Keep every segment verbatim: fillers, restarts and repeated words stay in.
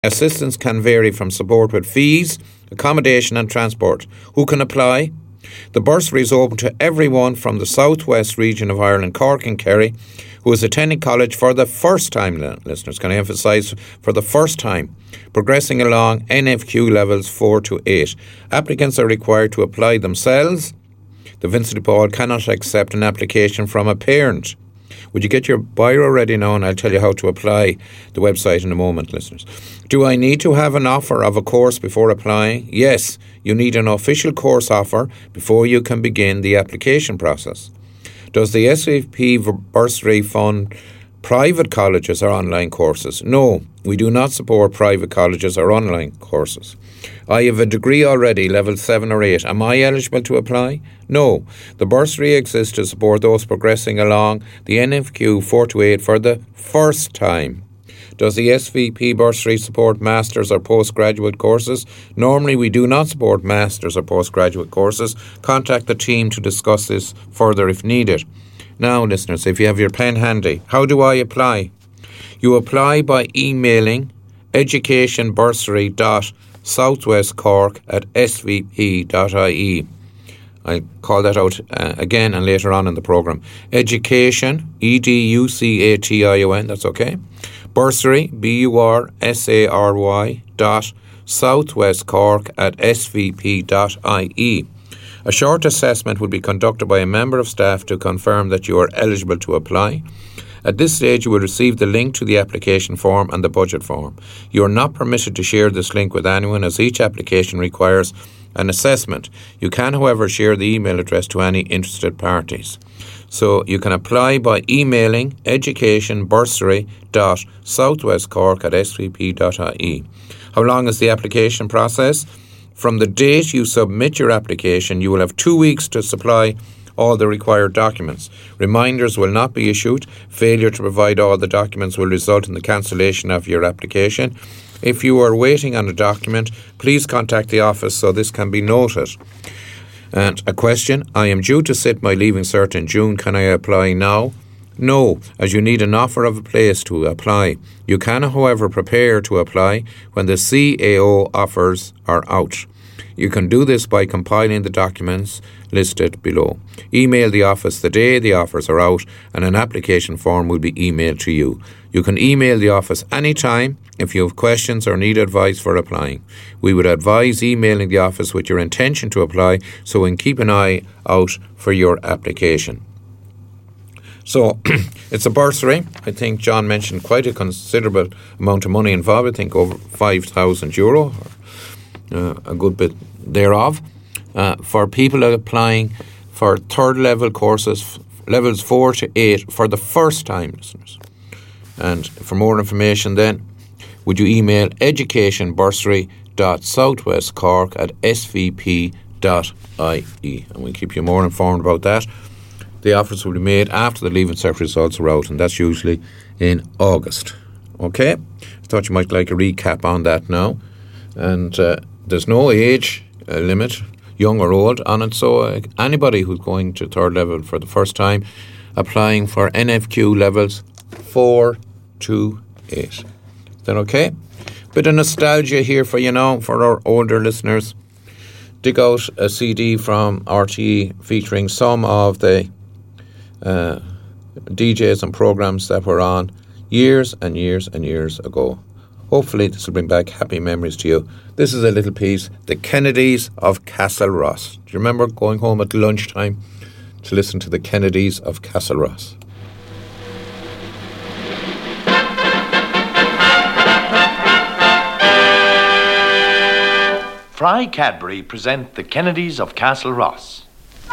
Assistance can vary from support with fees, accommodation and transport. Who can apply? The bursary is open to everyone from the southwest region of Ireland, Cork and Kerry, who is attending college for the first time, listeners. Can I emphasise, for the first time, progressing along N F Q levels four to eight. Applicants are required to apply themselves. The Vincent de Paul cannot accept an application from a parent. Would you get your biro ready now, and I'll tell you how to apply the website in a moment, listeners. Do I need to have an offer of a course before applying? Yes, you need an official course offer before you can begin the application process. Does the S V P bursary fund private colleges or online courses? No, we do not support private colleges or online courses. I have a degree already, level seven or eight. Am I eligible to apply? No. The bursary exists to support those progressing along the N F Q four to eight for the first time. Does the S V P bursary support masters or postgraduate courses? Normally we do not support masters or postgraduate courses. Contact the team to discuss this further if needed. Now, listeners, if you have your pen handy, how do I apply? You apply by emailing educationbursary dot southwestcork at s v p dot i e. I'll call that out uh, again and later on in the programme. Education, E D U C A T I O N, that's okay. Bursary, B U R S A R Y dot southwestcork at s v p dot i e. A short assessment will be conducted by a member of staff to confirm that you are eligible to apply. At this stage, you will receive the link to the application form and the budget form. You are not permitted to share this link with anyone, as each application requires an assessment. You can, however, share the email address to any interested parties. So you can apply by emailing educationbursary dot southwestcork at s v p dot i e. How long is the application process? From the date you submit your application, you will have two weeks to supply all the required documents. Reminders will not be issued. Failure to provide all the documents will result in the cancellation of your application. If you are waiting on a document, please contact the office so this can be noted. And a question, I am due to sit my Leaving Cert in June. Can I apply now? No, as you need an offer of a place to apply. You can, however, prepare to apply when the C A O offers are out. You can do this by compiling the documents listed below. Email the office the day the offers are out, and an application form will be emailed to you. You can email the office anytime if you have questions or need advice for applying. We would advise emailing the office with your intention to apply, so we can keep an eye out for your application. So, it's a bursary. I think John mentioned quite a considerable amount of money involved. I think over five thousand euro, or, uh, a good bit thereof, uh, for people applying for third level courses, f- levels four to eight, for the first time, listeners. And for more information then, would you email educationbursary dot southwestcork at s v p dot i e, and we'll keep you more informed about that. The offers will be made after the Leaving Cert results are out, and that's usually in August. Okay? I thought you might like a recap on that now. And uh, there's no age uh, limit, young or old, on it. So uh, anybody who's going to third level for the first time, applying for N F Q levels four to eight. Is that okay? Bit of nostalgia here for you now, for our older listeners. Dig out a C D from R T E featuring some of the uh, D Js and programs that were on years and years and years ago. Hopefully this will bring back happy memories to you. This is a little piece, The Kennedys of Castleross. Do you remember going home at lunchtime to listen to the Kennedys of Castleross? Fry Cadbury present the Kennedys of Castleross.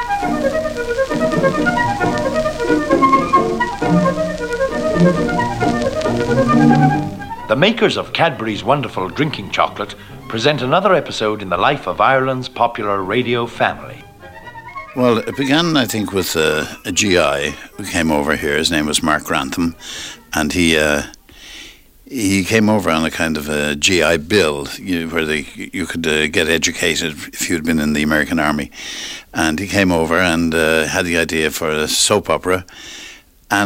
The makers of Cadbury's wonderful drinking chocolate present another episode in the life of Ireland's popular radio family. Well, it began, I think, with uh, a G I who came over here. His name was Mark Grantham, and he uh, he came over on a kind of a G I Bill, you, where they, you could uh, get educated if you'd been in the American Army. And he came over and uh, had the idea for a soap opera, and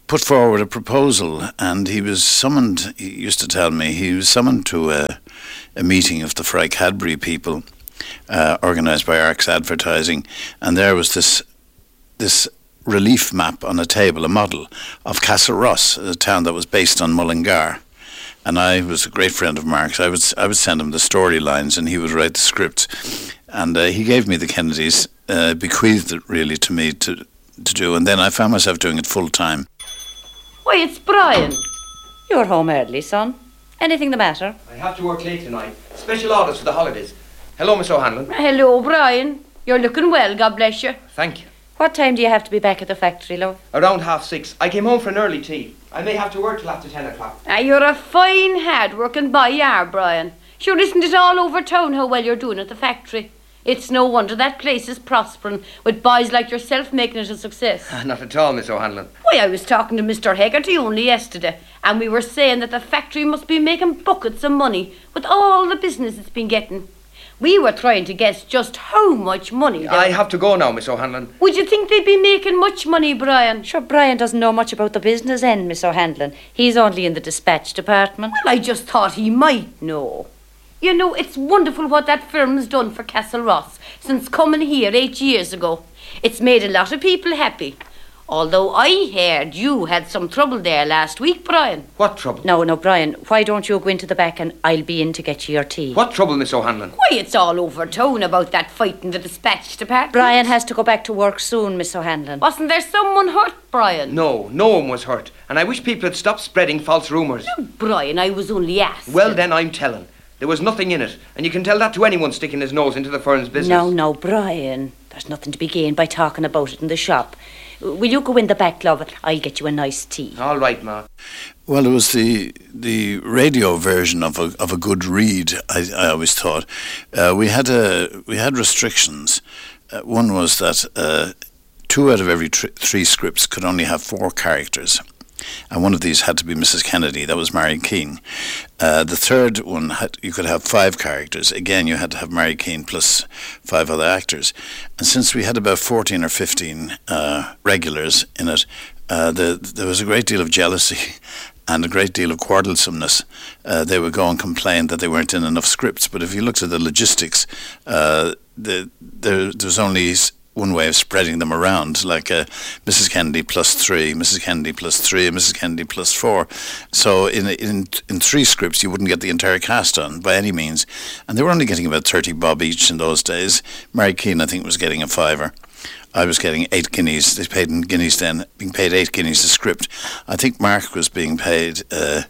put forward a proposal, and he was summoned, he used to tell me, he was summoned to a, a meeting of the Fry Cadbury people, uh, organised by Arcs Advertising, and there was this this relief map on a table, a model of Castleross, a town that was based on Mullingar. And I was a great friend of Mark's. I would I would send him the storylines, and he would write the script. And uh, he gave me the Kennedys, uh, bequeathed it really to me to to do. And then I found myself doing it full time. Why, it's Brian. You're home early, son. Anything the matter? I have to work late tonight. Special orders for the holidays. Hello, Miss O'Hanlon. Hello, Brian. You're looking well, God bless you. Thank you. What time do you have to be back at the factory, love? Around half six. I came home for an early tea. I may have to work till after ten o'clock. Ah, you're a fine, hard-working boy, you are, Brian. Sure, isn't it all over town how well you're doing at the factory? It's no wonder that place is prospering, with boys like yourself making it a success. Ah, not at all, Miss O'Hanlon. Why, I was talking to Mister Hegarty only yesterday, and we were saying that the factory must be making buckets of money with all the business it's been getting. We were trying to guess just how much money. I have to go now, Miss O'Hanlon. Would you think they'd be making much money, Brian? Sure, Brian doesn't know much about the business end, Miss O'Hanlon. He's only in the dispatch department. Well, I just thought he might know. You know, it's wonderful what that firm's done for Castleross since coming here eight years ago. It's made a lot of people happy. Although I heard you had some trouble there last week, Brian. What trouble? No, no, Brian, why don't you go into the back and I'll be in to get you your tea? What trouble, Miss O'Hanlon? Why, it's all over town about that fight in the dispatch department. Brian has to go back to work soon, Miss O'Hanlon. Wasn't there someone hurt, Brian? No, no one was hurt. And I wish people had stopped spreading false rumours. No, Brian, I was only asking. Well, then I'm telling. There was nothing in it. And you can tell that to anyone sticking his nose into the firm's business. No, no, Brian. There's nothing to be gained by talking about it in the shop. Will you go in the back, love? I'll get you a nice tea. All right, Ma. Well, it was the the radio version of a of a good read. I, I always thought uh, we had a we had restrictions. Uh, one was that uh, two out of every tr- three scripts could only have four characters, and one of these had to be Missus Kennedy. That was Mary Keane. Uh, the third one, had, you could have five characters. Again, you had to have Mary Keane plus five other actors. And since we had about fourteen or fifteen uh, regulars in it, uh, the, there was a great deal of jealousy and a great deal of quarrelsomeness. Uh, they would go and complain that they weren't in enough scripts. But if you looked at the logistics, uh, the, there, there was only one way of spreading them around, like uh, Missus Kennedy plus three, Missus Kennedy plus three, and Missus Kennedy plus four. So in in in three scripts, you wouldn't get the entire cast on by any means. And they were only getting about thirty bob each in those days. Mary Keane, I think, was getting a fiver. I was getting eight guineas. They paid in guineas then, being paid eight guineas a script. I think Mark was being paid uh,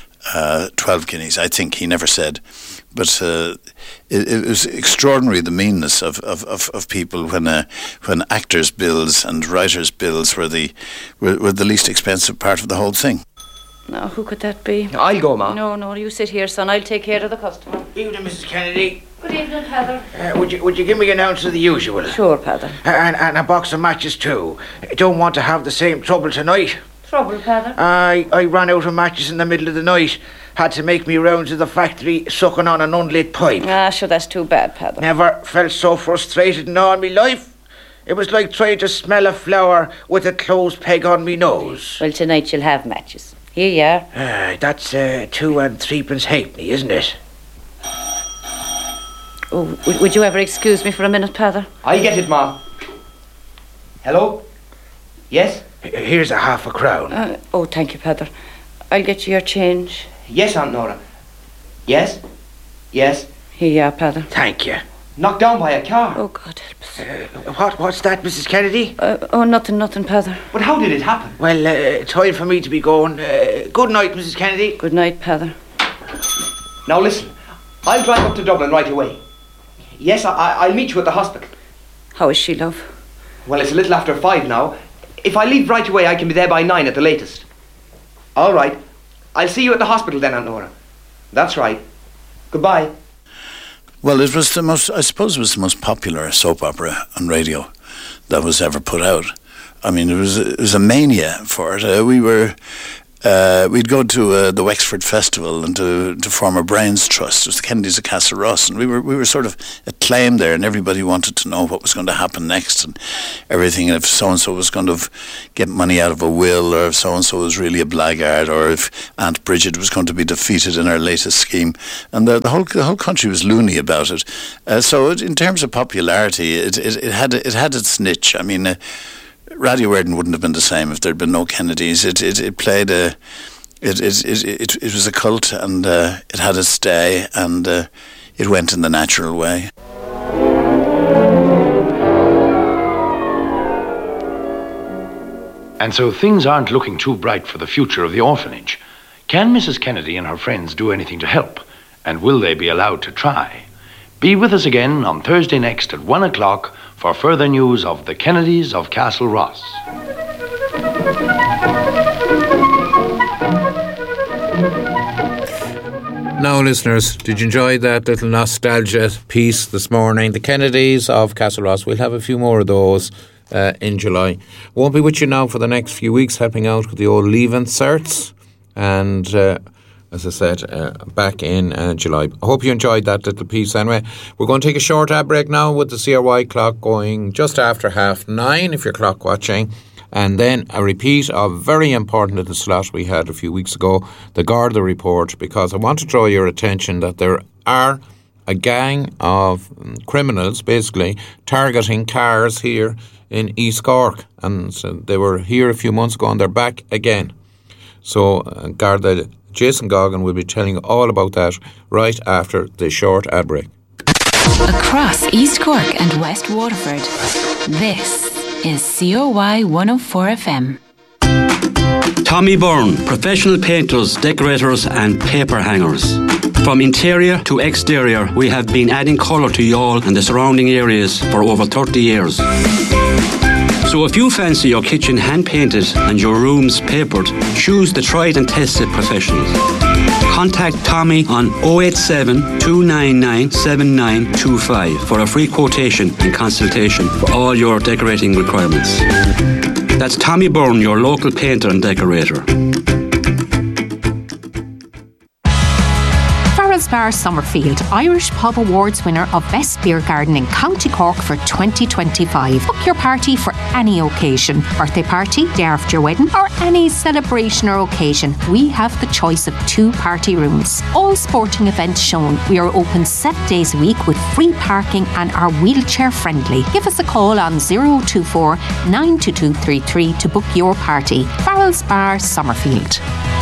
uh, twelve guineas. I think he never said. But uh, it, it was extraordinary, the meanness of, of, of, of people when uh, when actors' bills and writers' bills were the were, were the least expensive part of the whole thing. Now, who could that be? I'll go, Ma. No, no, you sit here, son. I'll take care of the customer. Evening, Missus Kennedy. Good evening, Heather. Uh, would you would you give me an ounce of the usual? Sure, Heather. Uh, and, and a box of matches too. Don't want to have the same trouble tonight. Trouble, Heather? I, I ran out of matches in the middle of the night. Had to make me rounds of the factory sucking on an unlit pipe. Ah, sure, that's too bad, Heather. Never felt so frustrated in all my life. It was like trying to smell a flower with a closed peg on me nose. Well, tonight you'll have matches. Here you are. Uh, that's uh, two and threepence halfpenny, isn't it? Oh, would, would you ever excuse me for a minute, Heather? I get it, Ma. Hello? Yes? Here's a half a crown. Uh, oh, thank you, Heather. I'll get you your change. Yes, Aunt Nora. Yes? Yes? Here you are, Heather. Thank you. Knocked down by a car. Oh, God help us. Uh, what, what's that, Missus Kennedy? Uh, oh, nothing, nothing, Heather. But how did it happen? Well, uh, time for me to be going. Uh, good night, Missus Kennedy. Good night, Heather. Now listen, I'll drive up to Dublin right away. Yes, I, I, I'll meet you at the hospital. How is she, love? Well, it's a little after five now. If I leave right away, I can be there by nine at the latest. All right. I'll see you at the hospital then, Aunt Nora. That's right. Goodbye. Well, it was the most, I suppose it was the most popular soap opera on radio that was ever put out. I mean, it was, it was a mania for it. Uh, we were, uh, we'd go to uh, the Wexford Festival and to, to form a Brains Trust. It was the Kennedys of Castleross, and we were we were sort of acclaimed there, and everybody wanted to know what was going to happen next and everything, and if so-and-so was going to get money out of a will, or if so-and-so was really a blackguard, or if Aunt Bridget was going to be defeated in her latest scheme. And the, the whole the whole country was loony about it. Uh, so it, in terms of popularity, it, it, it had it had its niche. I mean, uh, Radio Éireann wouldn't have been the same if there'd been no Kennedys. It it, it played a it it, it it it was a cult, and uh, it had its day, and uh, it went in the natural way. And so things aren't looking too bright for the future of the orphanage. Can Missus Kennedy and her friends do anything to help? And will they be allowed to try? Be with us again on Thursday next at one o'clock for further news of the Kennedys of Castleross. Now, listeners, did you enjoy that little nostalgia piece this morning? The Kennedys of Castleross. We'll have a few more of those uh, in July. Won't be with you now for the next few weeks, helping out with the old leaving certs. And uh, as I said, uh, back in uh, July. I hope you enjoyed that little piece anyway. We're going to take a short ad break now with the C R Y clock going just after half nine if you're clock watching. And then a repeat of very important little slot we had a few weeks ago, the Garda report, because I want to draw your attention that there are a gang of criminals basically targeting cars here in East Cork. And so they were here a few months ago and they're back again. So uh, Garda Jason Goggin will be telling you all about that right after the short ad break. Across East Cork and West Waterford, this is C O Y one oh four F M. Tommy Byrne, professional painters, decorators and paper hangers. From interior to exterior, we have been adding colour to Youghal and the surrounding areas for over thirty years. So if you fancy your kitchen hand-painted and your rooms papered, choose the tried and tested professionals. Contact Tommy on oh eight seven, two nine nine, seven nine two five for a free quotation and consultation for all your decorating requirements. That's Tommy Byrne, your local painter and decorator. Farrell's Bar Summerfield, Irish Pub Awards winner of Best Beer Garden in County Cork for twenty twenty-five. Book your party for any occasion, birthday party, day after your wedding, or any celebration or occasion. We have the choice of two party rooms. All sporting events shown. We are open seven days a week with free parking and are wheelchair friendly. Give us a call on zero two four, nine two two three three to book your party. Farrell's Bar Summerfield.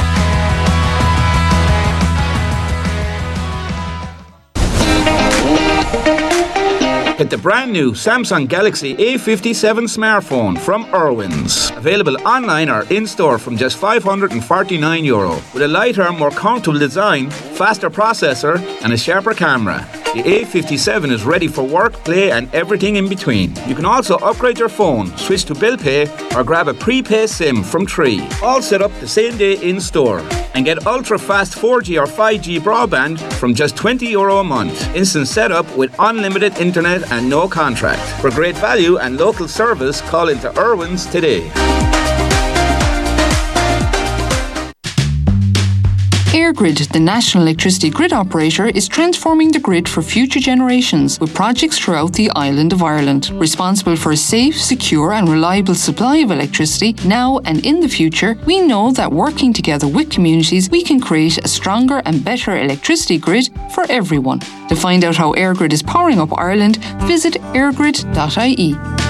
Get the brand new Samsung Galaxy A fifty-seven smartphone from Irwin's. Available online or in-store from just five hundred forty-nine euro. With a lighter, more comfortable design, faster processor and a sharper camera. The A fifty-seven is ready for work, play and everything in between. You can also upgrade your phone, switch to bill pay or grab a prepaid SIM from Tree. All set up the same day in-store. And get ultra-fast four G or five G broadband from just twenty euro a month. Instant setup with unlimited internet and no contract. For great value and local service, call into Irwin's today. EirGrid, the national electricity grid operator, is transforming the grid for future generations with projects throughout the island of Ireland. Responsible for a safe, secure and reliable supply of electricity now and in the future, we know that working together with communities, we can create a stronger and better electricity grid for everyone. To find out how EirGrid is powering up Ireland, visit eirgrid dot I E.